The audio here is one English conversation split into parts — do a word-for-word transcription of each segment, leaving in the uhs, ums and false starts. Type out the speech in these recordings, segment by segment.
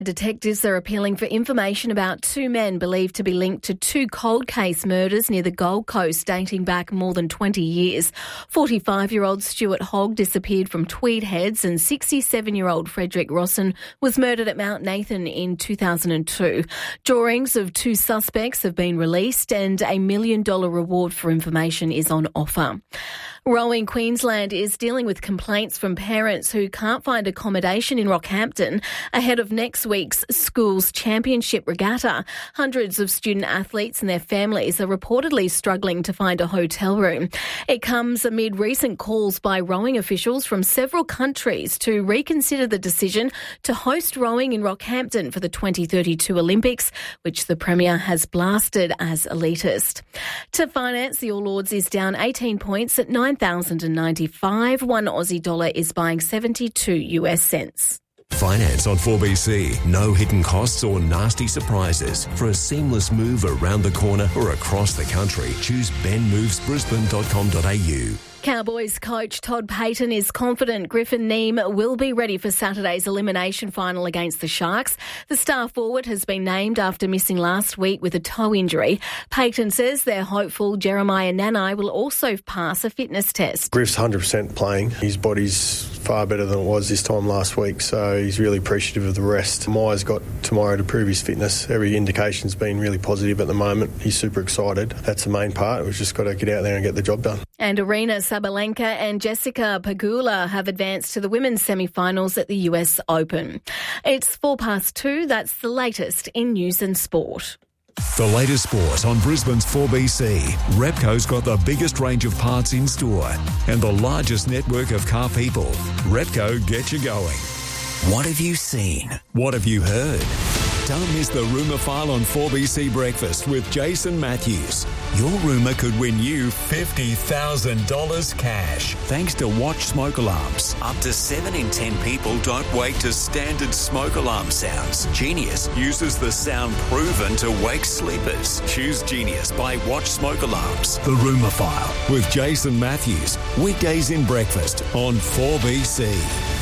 Detectives are appealing for information about two men believed to be linked to two cold case murders near the Gold Coast dating back more than twenty years. forty-five-year-old Stuart Hogg disappeared from Tweed Heads and sixty-seven-year-old Frederick Rosson was murdered at Mount Nathan in two thousand two. Drawings of two suspects have been released and a million dollar reward for information is on offer. Rowing Queensland is dealing with complaints from parents who can't find accommodation in Rockhampton ahead of next week's schools championship regatta. Hundreds of student athletes and their families are reportedly struggling to find a hotel room. It comes amid recent calls by rowing officials from several countries to reconsider the decision to host rowing in Rockhampton for the twenty thirty-two Olympics, which the Premier has blasted as elitist. To finance, the All Ords is down eighteen points at nine thousand ninety-five. One Aussie dollar is buying seventy-two US cents. Finance on four B C. No hidden costs or nasty surprises. For a seamless move around the corner or across the country, choose ben moves brisbane dot com dot a u. Cowboys coach Todd Payten is confident Griffin Neame will be ready for Saturday's elimination final against the Sharks. The star forward has been named after missing last week with a toe injury. Payten says they're hopeful Jeremiah Nanai will also pass a fitness test. Griff's one hundred percent playing. His body's far better than it was this time last week, so he's really appreciative of the rest. Myers got tomorrow to prove his fitness. Every indication's been really positive at the moment. He's super excited. That's the main part. We've just got to get out there and get the job done. And Arena Sabalenka and Jessica Pegula have advanced to the women's semi-finals at the U S Open. It's four past two. That's the latest in news and sport. The latest sport on Brisbane's four B C. Repco's got the biggest range of parts in store and the largest network of car people. Repco, get you going. What have you seen? What have you heard? Don't miss the Rumour File on four B C Breakfast with Jason Matthews. Your rumour could win you fifty thousand dollars cash. Thanks to Watch Smoke Alarms. Up to seven in ten people don't wake to standard smoke alarm sounds. Genius uses the sound proven to wake sleepers. Choose Genius by Watch Smoke Alarms. The Rumour File with Jason Matthews. Weekdays in breakfast on four B C.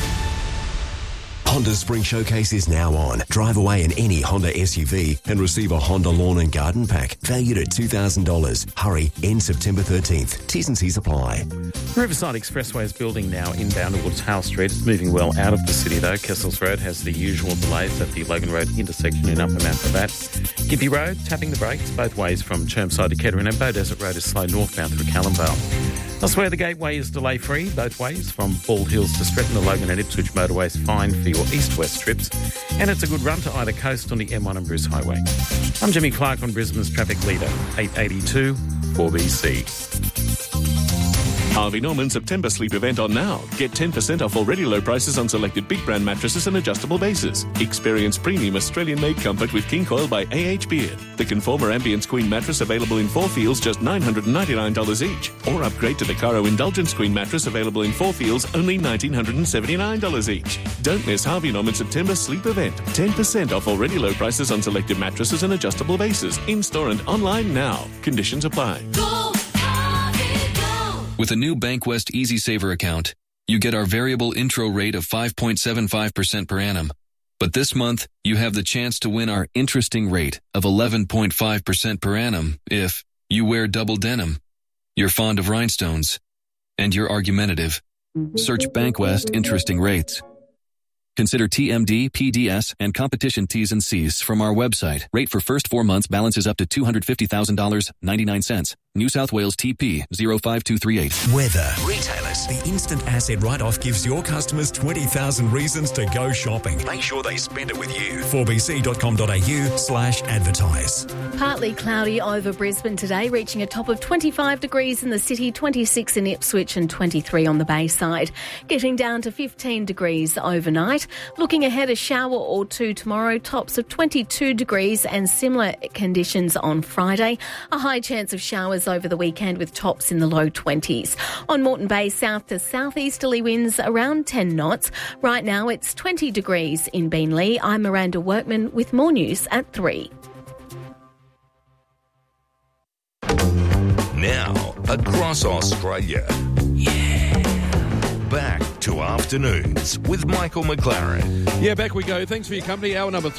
Honda's Spring Showcase is now on. Drive away in any Honda S U V and receive a Honda Lawn and Garden Pack valued at two thousand dollars. Hurry, end September thirteenth. T's and C's apply. Riverside Expressway is building now inbound towards Hale Street. It's moving well out of the city though. Kessels Road has the usual delays at the Logan Road intersection in Upper Mount Gravatt. Gippy Road, tapping the brakes both ways from Chermside to Kettering, and Bow Desert Road is slow northbound through Callumvale. Elsewhere, the Gateway is delay-free both ways from Bald Hills to Stretton. The Logan and Ipswich motorways fine for your east-west trips. And it's a good run to either coast on the M one and Bruce Highway. I'm Jimmy Clark on Brisbane's Traffic Leader, eight eighty-two four B C. Harvey Norman September sleep event on now. Get ten percent off already low prices on selected big brand mattresses and adjustable bases. Experience premium Australian-made comfort with King Coil by A H Beard. The Conformer Ambience Queen mattress available in four feels, just nine hundred ninety-nine dollars each. Or upgrade to the Caro Indulgence Queen mattress available in four feels, only one thousand nine hundred seventy-nine dollars each. Don't miss Harvey Norman September sleep event. ten percent off already low prices on selected mattresses and adjustable bases. In-store and online now. Conditions apply. Go! With a new Bankwest Easy Saver account, you get our variable intro rate of five point seven five percent per annum. But this month, you have the chance to win our interesting rate of eleven point five percent per annum if you wear double denim, you're fond of rhinestones, and you're argumentative. Search Bankwest Interesting Rates. Consider T M D, P D S, and competition T's and C's from our website. Rate for first four months balances up to two hundred fifty thousand dollars and ninety-nine cents. New South Wales T P zero five two three eight. Weather. Retailers. The instant asset write-off gives your customers twenty thousand reasons to go shopping. Make sure they spend it with you. four b c dot com dot a u slash advertise. Partly cloudy over Brisbane today, reaching a top of twenty-five degrees in the city, twenty-six in Ipswich and twenty-three on the Bayside. Getting down to fifteen degrees overnight. Looking ahead, a shower or two tomorrow, tops of twenty-two degrees and similar conditions on Friday. A high chance of showers over the weekend with tops in the low twenties. On Moreton Bay, south to southeasterly winds around ten knots. Right now it's twenty degrees in Beenleigh. I'm Miranda Workman with more news at three. Now, across Australia. Yeah. back to Afternoons with Michael McLaren. Yeah, back we go. Thanks for your company. Hour number